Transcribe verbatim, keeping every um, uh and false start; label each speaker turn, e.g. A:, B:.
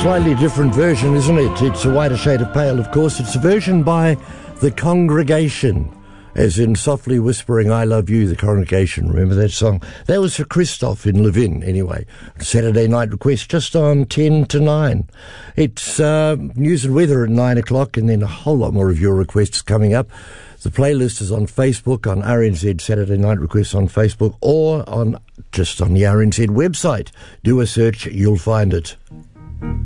A: slightly different version, isn't it? It's a whiter shade of pale, of course. It's a version by The Congregation, as in softly whispering, I love you, The Congregation. Remember that song? That was for Christoph in Levin, anyway. Saturday night request just on ten to nine. It's uh, news and weather at nine o'clock, and then a whole lot more of your requests coming up. The playlist is on Facebook, on R N Z Saturday Night Requests on Facebook, or on just on the R N Z website. Do a search, you'll find it.